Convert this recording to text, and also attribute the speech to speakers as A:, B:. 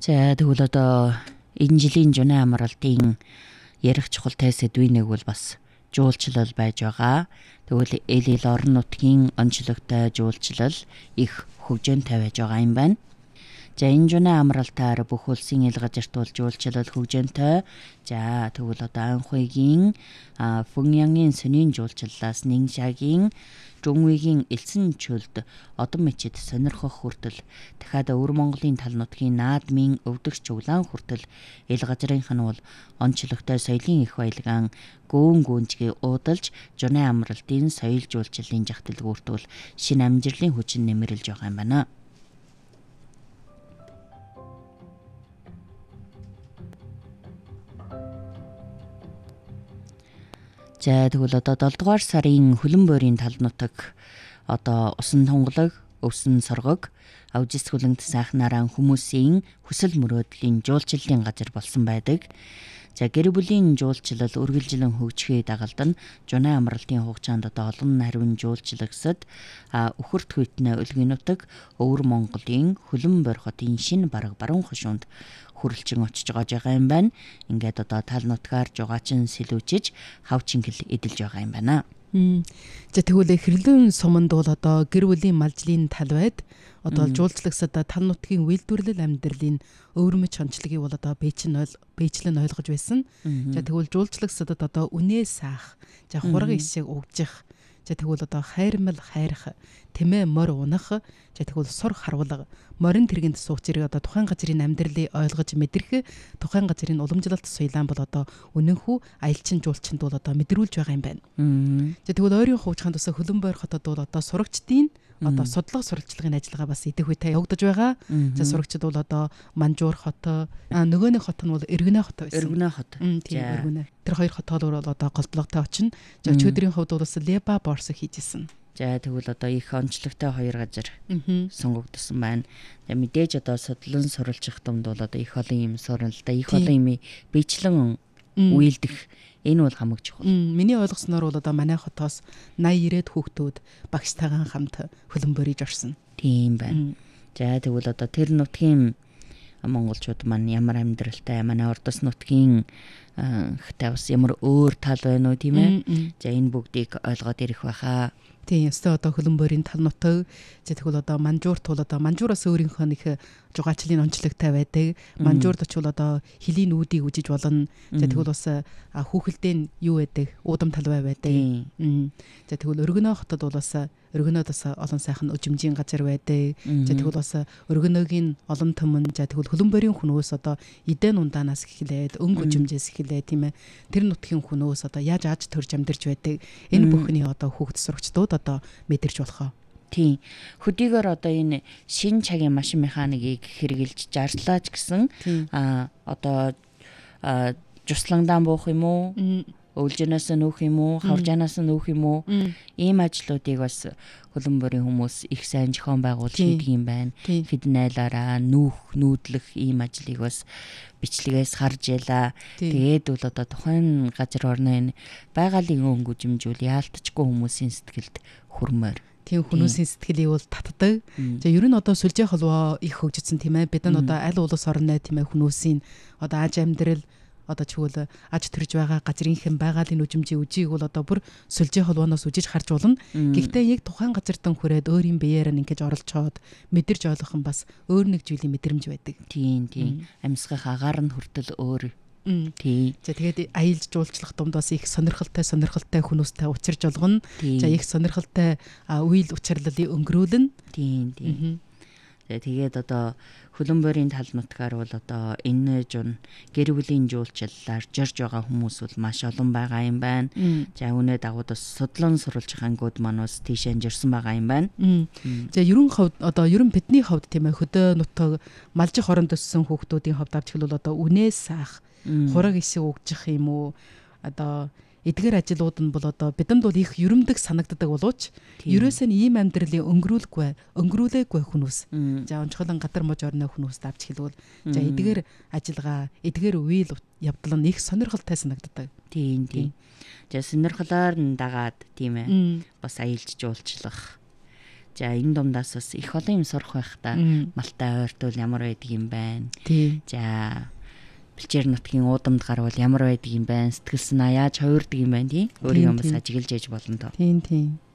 A: За тэгвэл одоо энэ жилийн Жуны амралтын ярих чухал сэдвийн нэг бол бас жуулчлал байж байгаа. Тэгвэл эл орон нутгийн онцлогтой жуулчлал их хөгжөөнтэй байж байгаа юм байна. За энэ Жуны амралтаар бүх улсын ил газарт бол жуулчлал хөгжөөнтэй. За тэгвэл одоо анхуйгийн Фүньянгийн сонин жуулчлалаас Нингшагийн Жунвигийн элсэн чөлд одон мечид сонирхох хүртэл дахиад өвөр Монголын тал нутгийн наадмын өвдөгч Углаан хүртэл ил газрынх нь бол онцлогтой соёлын их баялгаан гөөн гүнжгийг уудалж Жуны амралтын соёл жуулчлалын жагтэлгүүрт бол шинэ амжилтын хүчин нэмэрлж байгаа юм байна. За тэгвэл одоо 7 дугаар сарын хөлөн бойрын тал нутаг одоо усан тунгалаг, өвсөн соргог, авжис хүлэнт сайхнараа хүмүүсийн хүсэл мөрөөдлийн жуулчлалын газар болсон байдаг. За гэр бүлийн жуулчлал үргэлжлэн хөгжихээ дагалдан Жуны амралтын хугацаанд одоо олон нарийн жуулчлагсад өхөрт хүйтнэ өлгийн нутаг өвөр Монголын хөлөн бойр хотын шинэ баруун хошуунд хүрэлцэн очиж байгаа юм байна. Ингээд одоо тал нутгаар жугаачин сэлүүчиж хавчингэл эдэлж байгаа юм байна.
B: За тэгвэл хэрлэн суманд бол одоо гэр бүлийн малжлын тал байд одоо жуулчлагсад тал нутгийн үйлдвэрлэл амьдралын өвөрмөч онцлогийг бол одоо бэйчлэн ойлгож байсан. За тэгвэл жуулчлагсад одоо үнээ саах, за хураг ишиг угжих, за тэгвэл одоо хайрмал хайрах, тэмээ мор унах, за тэгвэл сур харвалга, морин тэргэнд суух зэрэг одоо тухайн газрын амьдралыг ойлгож мэдрэх, тухайн газрын уламжлалт соёлаан бол одоо үнэнхүү аялчин жуулчинд бол одоо мэдрүүлж байгаа юм байна. За тэгвэл ойрын хуучхаанд бас хөлөн бойр хотод бол одоо сурагчдын одоо судлага сурвалжлагын ажиллагаа бас идэх үедээ явагдаж байгаа. За сурагчид бол одоо Манжуур хот, нөгөө нэг хот нь бол Эргэнэ хот байсан.
A: Эргэнэ хот.
B: Тийм Эргэнэ. Тэр хоёр хотод бол одоо голдлоготой очино. За өчигдрийн хувьд бол бас Леба борс хийжсэн.
A: За тэгвэл одоо их онцлогтой хоёр газар сонгогдсон байна. Мэдээж одоо судлан сурвалжих томд бол одоо их олон юм сурна л да. Их олон юм бичлэн үйлдэх энэ бол хамаг чухал.
B: Миний ойлгосноор бол одоо манай хотоос 80-90 хүүхдүүд багштайгаа хамт хөлөн бориж орсон.
A: Тийм байна. За тэгвэл одоо тэр нутгийн монголчууд маань ямар амьдралтай, манай ордос нутгийн хтай бас ямар өөр тал байна уу тийм ээ. За энэ бүгдийг ойлгоод ирэх байхаа.
B: Тийм ёстой одоо хөлөн бойрын тал нутаг. За тэгвэл одоо Манжуурт бол одоо Манжуураас өөрийнхөө нэг жугаачлалын онцлогтой байдаг. Манжуурд очвол одоо хилийн үүдийг үжиж болно. За тэгвэл бас хүүхэлдэйн юу байдаг? Уудам талбай байдаг. За тэгвэл Өргөнөө хотод бол бас Өргөнөөд бас олон сайхан өжимжийн газар байдаг. За тэгвэл бас Өргөнөөгийн олон төмөн за тэгвэл хөлөн бойрын хүнөөс одоо эдэн ундаанаас эхлээд өнгө өжимжээс эхлээд тийм ээ. Тэр нутгийн хүнөөс одоо яаж төрж амьдарч байдаг. Энэ бүхний одоо хүүхд сурагчдууд одоо мэдэрч болохоо.
A: Тийм. Хөдийгээр одоо энэ шин цагийн машин механикийг хэрэгжилж жарлаач гэсэн одоо жусландаан буух юм уу? Өвлжнээс нүүх юм уу? Хавржанаас нүүх юм уу? Ийм ажлуудыг бас хөлөн бойрын хүмүүс их сайн зохион байгуулж хийдэг юм байна. Фиднайлаараа нүүдлэх ийм ажлыг бас бичлэгээс харж ялаа. Тэгээд бол одоо тухайн газар орны байгалийн өнгөжимжүүл яалтчгүй хүмүүсийн сэтгэлд хүрмээр.
B: Тийм хүмүүсийн сэтгэлийг бол татдаг. За ер нь одоо сүлжээ холбоо их хөгжсөн тийм ээ. Бид нь одоо аль улс орны тийм ээ хүмүүсийн одоо аж амьдрал одоо чигвэл аж төрж байгаа газрынхэн байгалийн үжимжийн үжийг бол одоо бүр сүлжээ холбооноос үжиж харж болно. Гэхдээ яг тухайн газартан хүрээд өөрийн биеэр нь ингэж оролцоод мэдэрч ойлгох нь бас өөр нэг зүйлийн мэдрэмж байдаг.
A: Тийм. Амьсгах агаар нь хүртэл өөр. Тийм.
B: За тэгээд аялал жуулчлах дунд бас их сонирхолтой хүмүүстэй учирж олгоно. За их сонирхолтой үйл учирлалыг өнгөрүүлнэ.
A: Тийм. Тэгээд одоо хөлөн бойрын тал нутгаар бол одоо энэ Жун гэр бүлийн жуулчлалаар жорж байгаа хүмүүс бол маш олон байгаа юм байна. За үүнээ дагууд бас судлан сурвалжих ангууд маань бас тийшээ жирсэн байгаа юм байна.
B: За ерөн бидний хувьд тийм ээ хөдөө нутаг малжих оронд өссөн хүүхдүүдийн хувьд авч хэлбэл одоо үнээ саах, хураг ишиг угжих юм уу? Одоо эдгээр ажлууд нь бол одоо бидэнд бол их ерөмдөг санагддаг боловч ерөөсөө нь ийм амьдралыг өнгөрүүлээгүй хүмүүс. За онцгойлон гадар мож орны хүмүүст авч хэлвэл за эдгээр ажиллагаа, эдгээр үйл явдал нь их сонирхолтой санагддаг.
A: Тийм. За сонирхолоор нь дагаад тийм ээ. Бас аялж жуулчлах. За энэ дундаас бас их олон юм сурах байх та. Малтай ойртвол ямар байдаг юм байна.
B: Тий.
A: За бэлчээр нутгийн уудамд гарвал ямар байдаг юм байна. Сэтгэл санаа яаж хувирдаг юм байна тий. Өөрийгөө бас ажиглаж яж болно тоо.
B: Тийм.